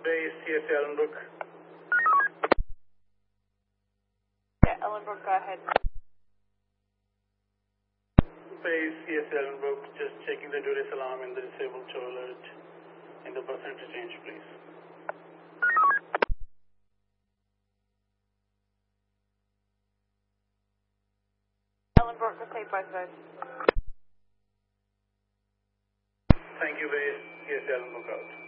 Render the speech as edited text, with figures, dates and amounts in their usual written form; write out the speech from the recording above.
Base, CSA Ellenbrook. Yeah, Ellenbrook, go ahead. Base, CSA Ellenbrook, just checking the duress alarm in the disabled show alert in the percentage change, please. Ellenbrook, just take both of those. Thank you, Base, CSA Ellenbrook out.